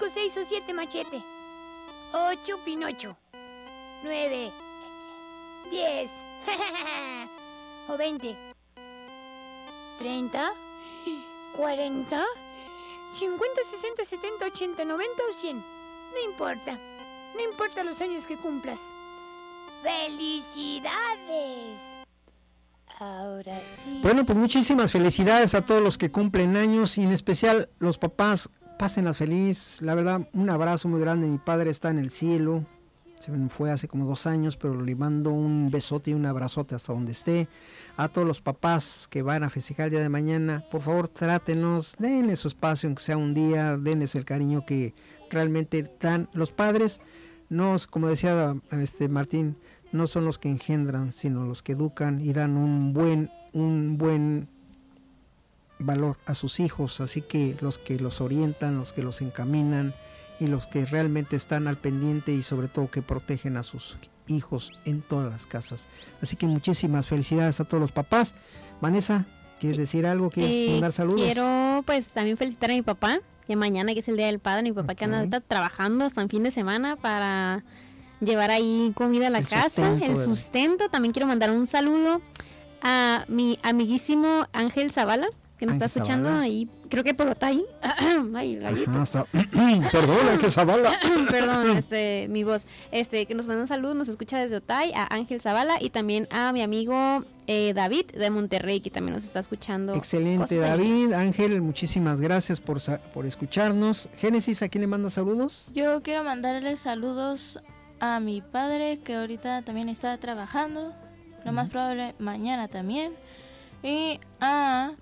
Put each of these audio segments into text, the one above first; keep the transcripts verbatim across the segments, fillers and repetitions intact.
cinco, seis o siete, Machete. ocho, Pinocho. nueve, diez, o veinte. treinta, cuarenta, cincuenta, sesenta, setenta, ochenta, noventa o cien. No importa. No importa los años que cumplas. ¡Felicidades! Ahora sí. Bueno, pues muchísimas felicidades a todos los que cumplen años y en especial los papás. Pásenlas feliz. La verdad, un abrazo muy grande. Mi padre está en el cielo. Se me fue hace como dos años, pero le mando un besote y un abrazote hasta donde esté. A todos los papás que van a festejar el día de mañana, por favor, trátenos, denle su espacio, aunque sea un día, denles el cariño que realmente dan. Los padres, no, como decía este Martín, no son los que engendran, sino los que educan y dan un buen, un buen valor a sus hijos. Así que los que los orientan, los que los encaminan y los que realmente están al pendiente y sobre todo que protegen a sus hijos en todas las casas. Así que muchísimas felicidades a todos los papás. Vanessa, ¿quieres decir algo? ¿Quieres eh, mandar saludos? Quiero pues también felicitar a mi papá, que mañana que es el Día del Padre, mi papá okay. que anda ahorita trabajando hasta el fin de semana para llevar ahí comida a la el casa, sustento, el ¿verdad? sustento. También quiero mandar un saludo a mi amiguísimo Ángel Zavala, que nos Ángel está escuchando Zavala. ahí, creo que por Otay. Ay, el gallito. Ajá, está... Perdón, Ángel Zavala. Perdón, este, mi voz. Este, que nos manda un saludo, nos escucha desde Otay, a Ángel Zavala y también a mi amigo eh, David de Monterrey, que también nos está escuchando. Excelente, David, Ángel, muchísimas gracias por, por escucharnos. Génesis, ¿a quién le manda saludos? Yo quiero mandarle saludos a mi padre, que ahorita también está trabajando, lo uh-huh. más probable mañana también, y a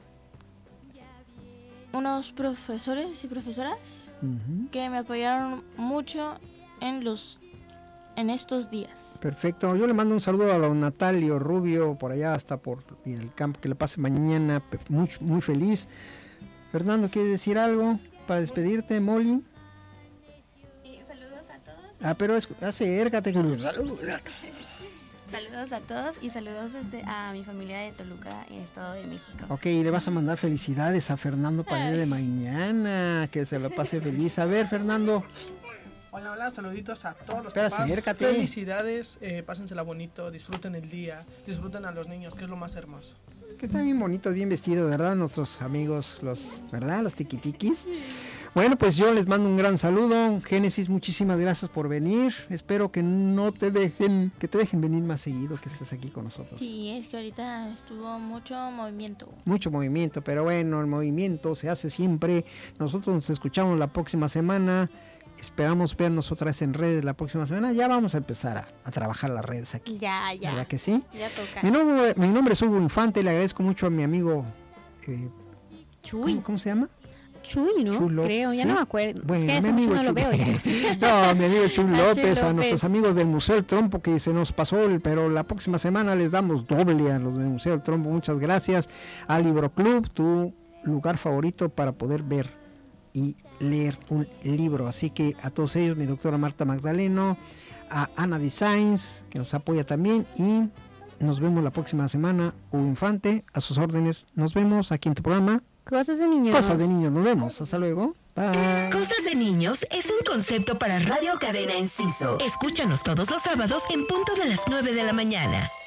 unos profesores y profesoras uh-huh. que me apoyaron mucho en los en estos días. Perfecto, yo le mando un saludo a don Natalio Rubio, por allá hasta por el campo, que le pase mañana, muy, muy feliz. Fernando, ¿quieres decir algo para despedirte, Molly? Eh, saludos a todos. Ah, pero es, acércate con los saludos. Saludos a todos y saludos este, a mi familia de Toluca, en Estado de México. Ok, y le vas a mandar felicidades a Fernando para el día de mañana, que se lo pase feliz. A ver, Fernando. Hola, hola, saluditos a todos los Espera, papás. acércate. Felicidades, eh, pásensela bonito, disfruten el día, disfruten a los niños, que es lo más hermoso. Que están bien bonitos, bien vestidos, ¿verdad? Nuestros amigos, los, ¿verdad? Los tiquitiquis. Bueno, pues yo les mando un gran saludo. Génesis, muchísimas gracias por venir. Espero que no te dejen, que te dejen venir más seguido, que estés aquí con nosotros. Sí, es que ahorita estuvo mucho movimiento. Mucho movimiento, pero bueno, el movimiento se hace siempre. Nosotros nos escuchamos la próxima semana. Esperamos vernos otra vez en redes la próxima semana. Ya vamos a empezar a, a trabajar las redes aquí. Ya, ya. ¿Verdad que sí? Ya toca. Mi nombre, mi nombre es Hugo Infante. Le agradezco mucho a mi amigo eh, Chuy. ¿cómo, ¿Cómo se llama? Chuy, ¿no? Chuy López, Creo, ya ¿sí? no me acuerdo. Bueno, es que mi hace amigo mucho no lo Chuy. veo ya. No, mi amigo Chuy A Chuy López, a López. nuestros amigos del Museo del Trompo, que se nos pasó, el, pero la próxima semana les damos doble a los del Museo del Trompo. Muchas gracias. A Libro Club, tu lugar favorito para poder ver y leer un libro. Así que a todos ellos, mi doctora Marta Magdaleno, a Ana Designs, que nos apoya también, y nos vemos la próxima semana. Hugo Infante, a sus órdenes. Nos vemos aquí en tu programa Cosas de niños. Cosas de niños. Nos vemos. Hasta luego. Bye. Cosas de niños es un concepto para Radio Cadena Enciso. Escúchanos todos los sábados en punto de las nueve de la mañana.